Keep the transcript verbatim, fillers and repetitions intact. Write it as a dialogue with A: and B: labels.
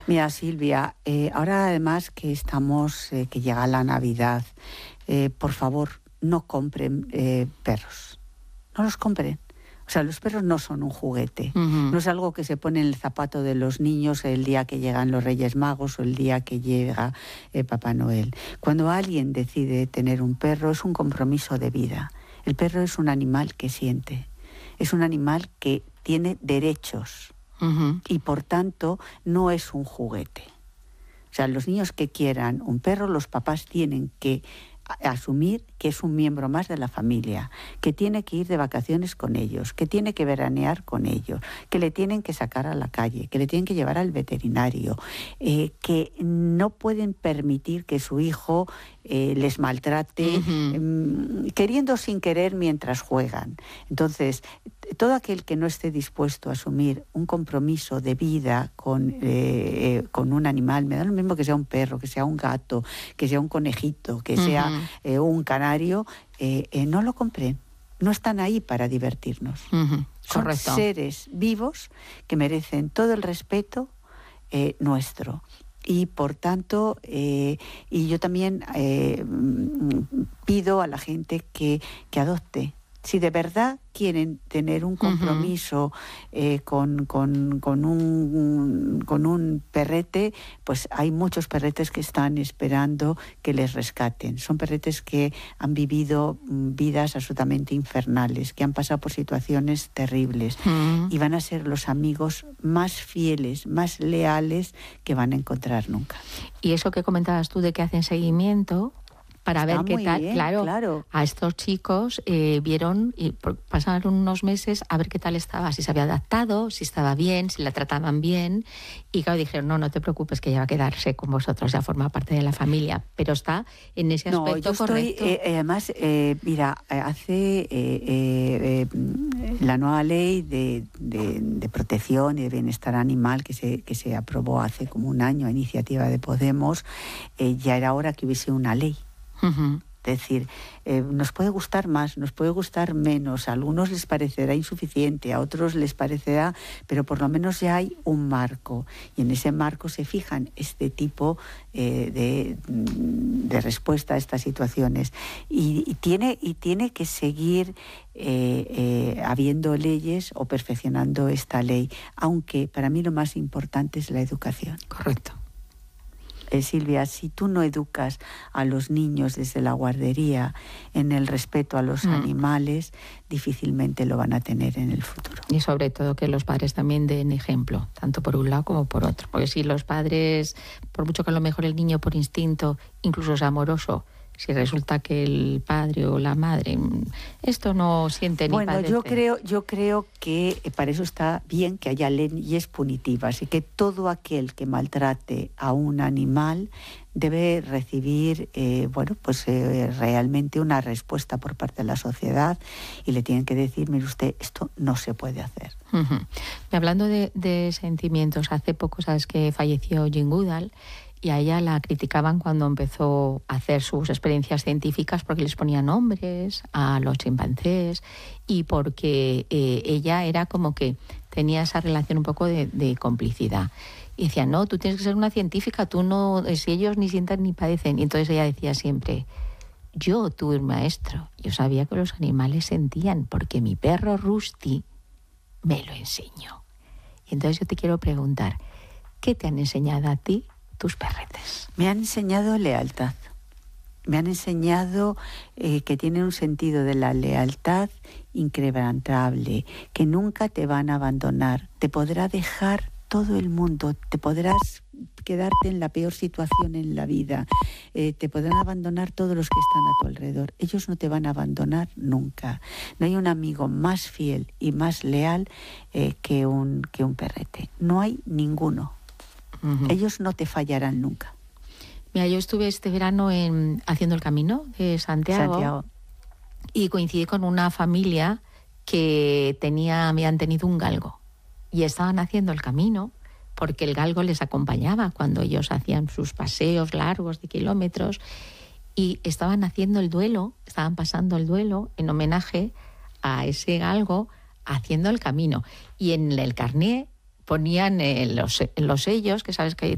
A: Mira, Silvia, eh, ahora además que estamos, eh, que llega la Navidad, eh, por favor, no compren eh, perros. No los compren. O sea, los perros no son un juguete.
B: Uh-huh.
A: No es algo que se pone en el zapato de los niños el día que llegan los Reyes Magos o el día que llega eh, Papá Noel. Cuando alguien decide tener un perro, es un compromiso de vida. El perro es un animal que siente. Es un animal que tiene derechos.
B: Uh-huh.
A: Y por tanto no es un juguete. O sea, los niños que quieran un perro, los papás tienen que asumir que es un miembro más de la familia, que tiene que ir de vacaciones con ellos, que tiene que veranear con ellos, que le tienen que sacar a la calle, que le tienen que llevar al veterinario, eh, que no pueden permitir que su hijo eh, les maltrate, uh-huh. eh, queriendo sin querer mientras juegan. Entonces, todo aquel que no esté dispuesto a asumir un compromiso de vida con, eh, eh, con un animal, me da lo mismo que sea un perro, que sea un gato, que sea un conejito, que uh-huh. sea eh, un canario, eh, eh, no lo compren. No están ahí para divertirnos.
B: Uh-huh.
A: Son
B: Correcto.
A: seres vivos que merecen todo el respeto eh, nuestro. Y por tanto, eh, y yo también eh, pido a la gente que, que adopte. Si de verdad quieren tener un compromiso uh-huh. eh, con, con, con, un, con un perrete, pues hay muchos perretes que están esperando que les rescaten. Son perretes que han vivido vidas absolutamente infernales, que han pasado por situaciones terribles uh-huh. y van a ser los amigos más fieles, más leales que van a encontrar nunca.
B: Y eso que comentabas tú de que hacen seguimiento para
A: Está
B: ver qué
A: muy
B: tal,
A: bien,
B: claro,
A: claro,
B: a estos chicos eh, vieron y pasaron unos meses a ver qué tal estaba, si se había adaptado, si estaba bien, si la trataban bien, y claro, dijeron, no, no te preocupes, que ya va a quedarse con vosotros, ya forma parte de la familia, pero está en ese aspecto
A: no, yo estoy,
B: correcto.
A: Eh, además, eh, mira, hace eh, eh, eh, la nueva ley de, de, de protección y de bienestar animal que se, que se aprobó hace como un año a iniciativa de Podemos, eh, ya era hora que hubiese una ley.
B: Uh-huh.
A: Es decir, eh, nos puede gustar más, nos puede gustar menos, a algunos les parecerá insuficiente, a otros les parecerá, pero por lo menos ya hay un marco, y en ese marco se fijan este tipo eh, de, de respuesta a estas situaciones. Y, y, tiene, y tiene que seguir eh, eh, habiendo leyes o perfeccionando esta ley, aunque para mí lo más importante es la educación.
B: Correcto.
A: Eh, Silvia, si tú no educas a los niños desde la guardería en el respeto a los mm. animales, difícilmente lo van a tener en el futuro.
B: Y sobre todo que los padres también den ejemplo, tanto por un lado como por otro. Porque si los padres, por mucho que a lo mejor el niño por instinto, incluso sea amoroso, si resulta que el padre o la madre esto no siente ni
A: bueno,
B: padece.
A: Bueno, yo creo, yo creo que para eso está bien que haya leyes punitivas y que todo aquel que maltrate a un animal debe recibir, eh, bueno, pues eh, realmente una respuesta por parte de la sociedad y le tienen que decir, mire usted, esto no se puede hacer.
B: Uh-huh. Y hablando de, de sentimientos, hace poco sabes que falleció Jane Goodall. Y a ella la criticaban cuando empezó a hacer sus experiencias científicas porque les ponía nombres a los chimpancés y porque eh, ella era como que tenía esa relación un poco de, de complicidad. Y decía, no, tú tienes que ser una científica, tú no, si ellos ni sientan ni padecen. Y entonces ella decía siempre, yo tuve un maestro, yo sabía que los animales sentían porque mi perro Rusty me lo enseñó. Y entonces yo te quiero preguntar, ¿qué te han enseñado a ti tus perretes?
A: Me han enseñado lealtad. Me han enseñado eh, que tienen un sentido de la lealtad inquebrantable, que nunca te van a abandonar. Te podrá dejar todo el mundo, te podrás quedarte en la peor situación en la vida, eh, te podrán abandonar todos los que están a tu alrededor. Ellos no te van a abandonar nunca. No hay un amigo más fiel y más leal eh, que un, que un perrete. No hay ninguno. Uh-huh. Ellos no te fallarán nunca.
B: Mira, yo estuve este verano en, haciendo el camino de Santiago,
A: Santiago
B: y coincidí con una familia que tenía, habían tenido un galgo y estaban haciendo el camino porque el galgo les acompañaba cuando ellos hacían sus paseos largos de kilómetros y estaban haciendo el duelo, estaban pasando el duelo en homenaje a ese galgo haciendo el camino. Y en el carné ponían eh, los, los sellos, que sabes que